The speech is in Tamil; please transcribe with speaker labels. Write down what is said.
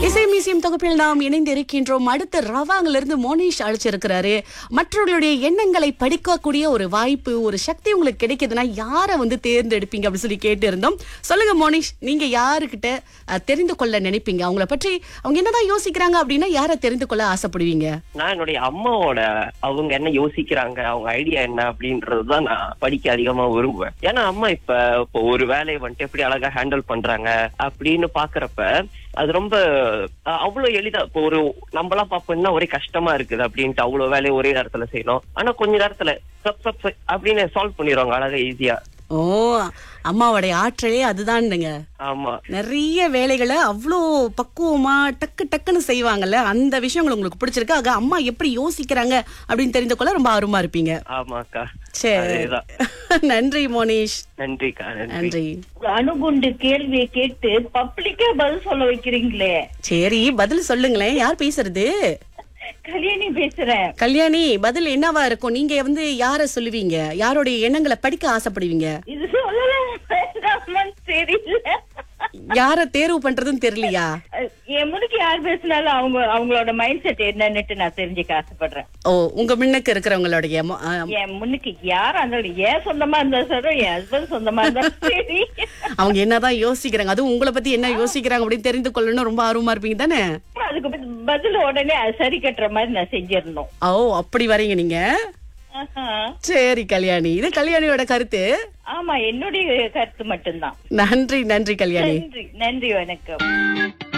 Speaker 1: இசை மியூசியம் தொகுப்பில் நாம் இணைந்து இருக்கின்றோம். அடுத்து ரவாங்கில இருந்து மோனிஷ் அழைச்சிருக்கிறாரு. மற்றவர்களுடைய எண்ணங்களை படிக்கக்கூடிய ஒரு வாய்ப்பு, ஒரு சக்தி உங்களுக்கு கிடைக்குதுன்னா யாரை தேர்ந்தெடுப்பீங்க அப்படின்னு சொல்லி கேட்டு இருந்தோம். சொல்லுங்க மோனிஷ், நீங்க யாருக்கிட்ட தெரிந்து கொள்ள நினைப்பீங்க? அவங்கள பற்றி அவங்க என்னதான் யோசிக்கிறாங்க அப்படின்னா யாரை தெரிந்து கொள்ள ஆசைப்படுவீங்க?
Speaker 2: நான் என்னுடைய அம்மாவோட அவங்க என்ன யோசிக்கிறாங்க, அவங்க ஐடியா என்ன அப்படின்றதுதான் நான் படிக்க அதிகமா விரும்புவேன். ஏன்னா அம்மா இப்போ ஒரு வேலையை எப்படி அழகா ஹேண்டில் பண்றாங்க அப்படின்னு பாக்குறப்ப அது ரொம்ப அவ்வளவு எளிதா. இப்போ ஒரு நம்மளாம் பாப்போம்னா ஒரே கஷ்டமா இருக்குது அப்படின்ட்டு அவ்வளவு வேலையை ஒரே நேரத்துல செய்யணும். ஆனா கொஞ்ச நேரத்துல அப்படின்னு சால்வ் பண்ணிடுவாங்க அழகா ஈஸியா.
Speaker 1: ஓ, அம்மாவோடைய ஆற்றலே அதுதான்ங்க.
Speaker 2: ஆமா,
Speaker 1: நிறைய வேலைகளை அவ்வளோ பக்குவமா டக்கு டக்குன்னு செய்வாங்கல்ல. அந்த விஷயங்கள் உங்களுக்கு பிடிச்சிருக்கு. ஆக அம்மா எப்படி யோசிக்கிறாங்க அப்படின்னு தெரிந்து கொள்ள ரொம்ப ஆர்வமா இருப்பீங்க.
Speaker 2: ஆமாக்கா.
Speaker 1: சரி, நன்றி மோனிஷ்.
Speaker 2: நன்றிக்கா.
Speaker 1: நன்றி.
Speaker 3: அணுகுண்டு கேள்வியை கேட்டு பப்ளிக்கா பதில் சொல்ல வைக்கிறீங்களே.
Speaker 1: சரி, பதில் சொல்லுங்களேன். யார் பேசுறது?
Speaker 3: கல்யாணி பேசுறேன்.
Speaker 1: கல்யாணி, பதில் என்னவா இருக்கும்? நீங்க யார சொல்லுவீங்க? யாருடைய எண்ணங்களை படிக்க ஆசைப்படுவீங்க?
Speaker 3: இது சொல்லலாம் தெரியல.
Speaker 1: யார தேர்வு பண்றதுன்னு தெரியலையா?
Speaker 3: என் முன்னுக்கு யார் பேசினாலும் அவங்களோட மைண்ட் செட் என்னன்னுட்டு நான் தெரிஞ்சுக்க ஆசைப்படுறேன்.
Speaker 1: ஓ, உங்க முன்னுக்கு இருக்கிறவங்களுடைய
Speaker 3: என் முன்னுக்கு யாரா இருந்தாலும், ஏன் சொந்தமா இருந்தா சார், என் ஹஸ்பண்ட் சொந்தமா இருந்தா சரி,
Speaker 1: அவங்க என்னதான் யோசிக்கிறாங்க, அதுவும் உங்களை பத்தி என்ன யோசிக்கிறாங்க அப்படின்னு தெரிந்து கொள்ளணும் ரொம்ப ஆர்வமா இருப்பீங்க தானே?
Speaker 3: அதுக்கு பதில் உடனே சரி கட்டுற மாதிரி நான் செஞ்சிடணும்.
Speaker 1: ஓ, அப்படி வரீங்க நீங்க. சரி கல்யாணி, இது கல்யாணியோட கருத்து.
Speaker 3: ஆமா, என்னுடைய கருத்து மட்டும்தான்.
Speaker 1: நன்றி நன்றி கல்யாணி.
Speaker 3: நன்றி, வணக்கம்.